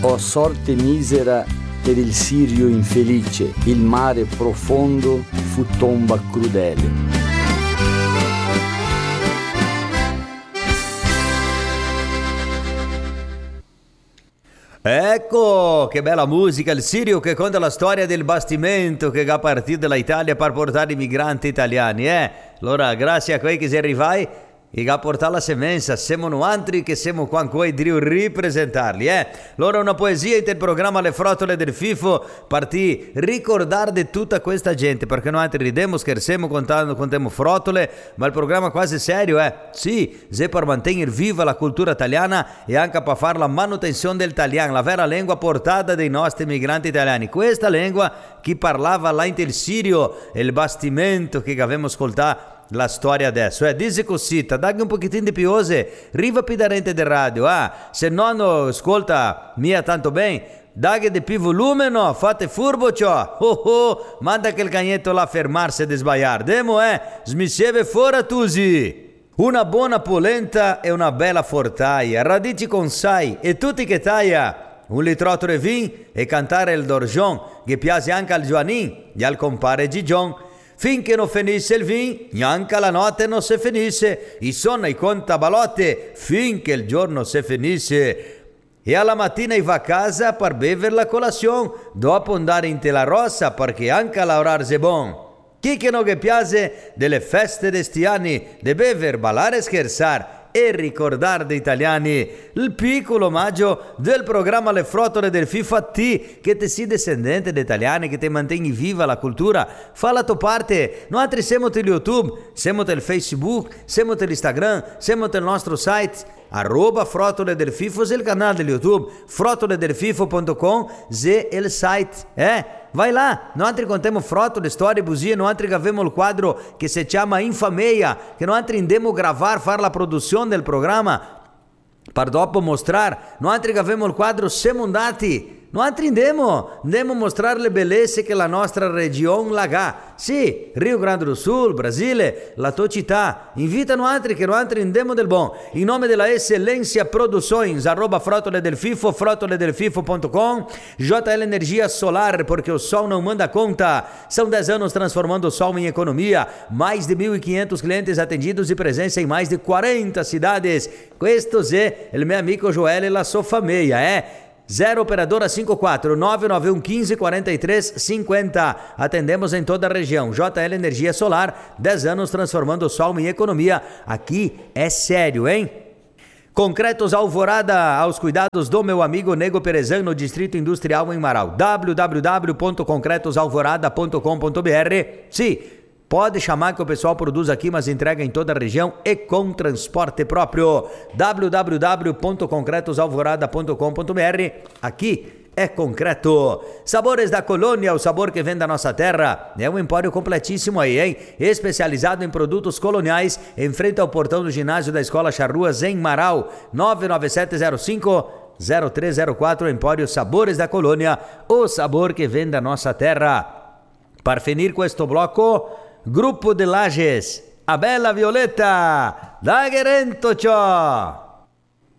Oh sorte misera per il Sirio infelice, il mare profondo fu tomba crudele. Ecco, che bella musica, il Sirio che conta la storia del bastimento che ha partito dall'Italia per portare i migranti italiani, Allora, grazie a quei che si arrivai e ha portato la semenza, siamo noi altri che siamo qua di ripresentarli, Allora una poesia del programma Le Frottole del FIFO partì ricordare di tutta questa gente, perché noi altri ridemo, scherziamo, contiamo frottole, ma il programma quasi serio, Sì, se per mantenere viva la cultura italiana e anche per fare la manutenzione dell'italiano, la vera lingua portata dei nostri migranti italiani. Questa lingua chi parlava là in Sirio e il bastimento che avevamo ascoltato la storia adesso, dice così, dagli un pochettino di più ose, riva pidarente del radio, se non ascolta mia tanto bene, dagli di più volume, no, fate furbo ciò, manda che il cagnetto là fermarsi e sbagliare, demo, smisseve fuori tusi. Una buona polenta e una bella fortaia, radici con sai e tutti che taglia, un litrotto di vin e cantare il dorgion, che piace anche al Giovannin e al compare Gigion. Finché non finisse il vin, neanche la notte non si finisse, i sonno i contabalotte, finché il giorno si finisse. E alla mattina va a casa per bere la colazione, dopo andare in tela rossa perché anche lavorare è buon. Chi che non che piace delle feste d'estiani, de bever, ballare e scherzare e ricordare degli italiani, il piccolo omaggio del programma Le Frottole del FIFA T, che te si discendente di italiani, che te mantieni viva la cultura, fa la tua parte. Noi altri siamo del YouTube, siamo del Facebook, siamo dell'Instagram, siamo del nostro site, @Frottole del FIFO, il canale del YouTube, frottoledelfifo.com, è il site, Vai là, noi altri contiamo frottole, storie, bugie, noi altri che abbiamo il quadro che si chiama Infameia, che noi altri andiamo a gravare, fare la produzione del programma, per dopo mostrare, noi altri che abbiamo il quadro siamo andati, noi altri andiamo a mostrare le bellezze che la nostra regione ha. Sì, Rio Grande do Sul, Brasile, la tua città, invitano altri che noi altri andiamo del buon, in nome della Eccellenza Produções, @Frottole del FIFO, frottoledelfifo.com, JL Energia Solar, porque o sol não manda conta, são 10 anos transformando o sol em economia, mais de 1.500 clientes atendidos e presença em mais de 40 cidades. Questo é o meu amigo Joel e la sua família, 0 operadora 54 991 15 43 50. Atendemos em toda a região. JL Energia Solar, 10 anos transformando o sol em economia. Aqui é sério, hein? Concretos Alvorada, aos cuidados do meu amigo Nego Perezan, no Distrito Industrial em Marau. www.concretosalvorada.com.br. Sim, pode chamar que o pessoal produz aqui, mas entrega em toda a região e com transporte próprio. www.concretosalvorada.com.br. Aqui é concreto. Sabores da Colônia, o sabor que vem da nossa terra. É um empório completíssimo aí, hein? Especializado em produtos coloniais, em frente ao portão do ginásio da Escola Charruas, em Marau. 99705-0304, Empório Sabores da Colônia, o sabor que vem da nossa terra. Para finir com este bloco, Grupo de Lages, a Bela Violeta, da Guerento, tchau!